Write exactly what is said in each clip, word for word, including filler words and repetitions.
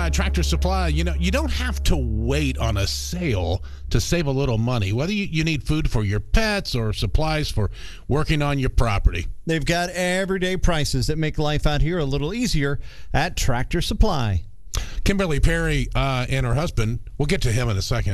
Uh, Tractor Supply, you know, you don't have to wait on a sale to save a little money, whether you, you need food for your pets or supplies for working on your property. They've got everyday prices that make life out here a little easier at Tractor Supply. Kimberly Perry uh, and her husband, we'll get to him in a second.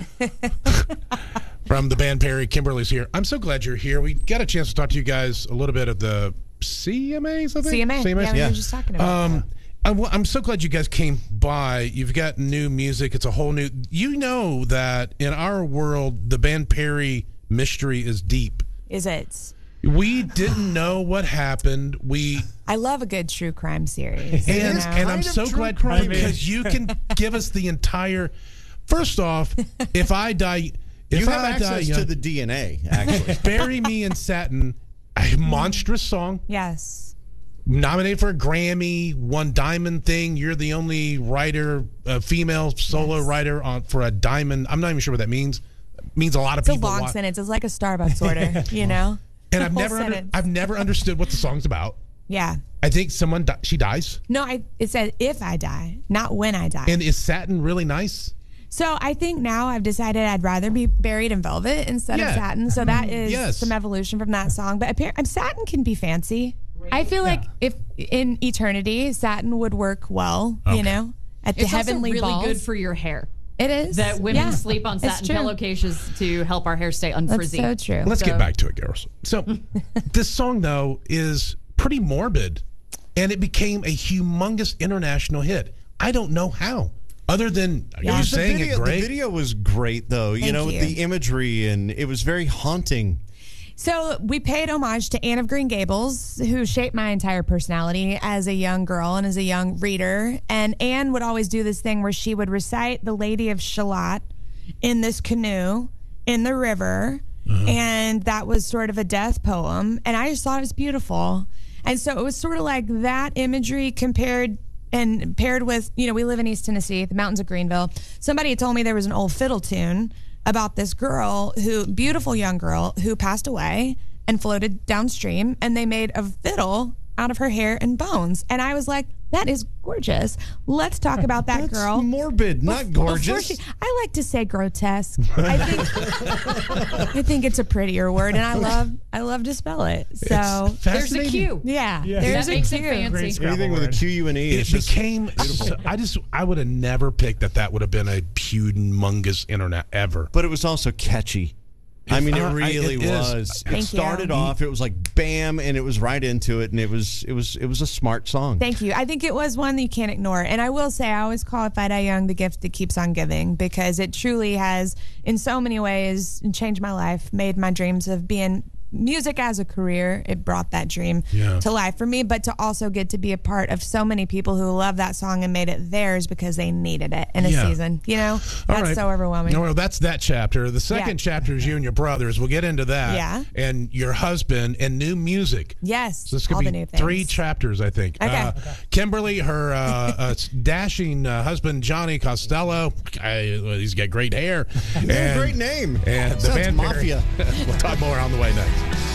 From the band Perry, Kimberly's here. I'm so glad you're here. We got a chance to talk to you guys a little bit of the C M As, I think? C M A. C M As? Yeah, we yeah. were just talking about um, that. I'm, I'm so glad you guys came by. You've got new music. It's a whole new... You know that in our world, the band Perry mystery is deep. Is it? We didn't know what happened. We... I love a good true crime series. And, you know? and I'm so glad because you can give us the entire... First off, if I die... If you have I access die, to the D N A, actually. Bury Me in Satin, a monstrous song. Yes. Nominated for a Grammy, won Diamond thing. You're the only writer, uh, female solo yes. writer on for a Diamond. I'm not even sure what that means. It means a lot of it's people. It's a long watch. sentence. It's like a Starbucks order, you know? And I've never, under, I've never understood what the song's about. Yeah. I think someone, di- she dies. No, I. it said if I die, not when I die. And is satin really nice? So I think now I've decided I'd rather be buried in velvet instead yeah. of satin. So that is yes. some evolution from that song. But apparently, satin can be fancy. I feel like yeah. if in eternity, satin would work well, okay. you know, at the it's heavenly also really balls. good for your hair. It is. That women yeah. sleep on satin pillowcases to help our hair stay unfrizzy. That's so true. Let's so. get back to it, girls. So this song, though, is pretty morbid, and it became a humongous international hit. I don't know how. Other than yeah. you saying video, it great. The video was great, though. Thank you know, you. with the imagery, and it was very haunting. So we paid homage to Anne of Green Gables, who shaped my entire personality as a young girl and as a young reader. And Anne would always do this thing where she would recite the Lady of Shalott in this canoe in the river. Uh-huh. And that was sort of a death poem. And I just thought it was beautiful. And so it was sort of like that imagery compared and paired with, you know, we live in East Tennessee, the mountains of Greenville. Somebody had told me there was an old fiddle tune about this girl who, beautiful young girl, who passed away and floated downstream, and they made a fiddle out of her hair and bones. And I was like, that is gorgeous. Let's talk about that That's girl. Morbid, not gorgeous. She, I like to say grotesque. I think I think it's a prettier word, and I love I love to spell it. So there's a Q. Yeah, yeah. there's that a makes Q. it fancy. Anything with a Q, U, and E. It became. So, I just I would have never picked that. That would have been a humongous internet ever. But it was also catchy. I mean, it really it was. Thank It started you. off, it was like bam, and it was right into it, and it was it was it was a smart song. Thank you. I think it was one that you can't ignore. And I will say, I always call If I Die Young the gift that keeps on giving, because it truly has, in so many ways, changed my life, made my dreams of being music as a career. It brought that dream yeah. to life for me, but to also get to be a part of so many people who love that song and made it theirs because they needed it in a yeah. season. You know, All that's right. so overwhelming. Well, that's that chapter. The second Yeah. chapter is you and your brothers. We'll get into that. Yeah. And your husband and new music. Yes. So this could all be the new things. three chapters, I think. Okay. Uh, Kimberly, her uh, uh, dashing uh, husband, Johnny Costello. I, well, he's got great hair. And, great name. And the Sounds band mafia. We'll talk more on the way next.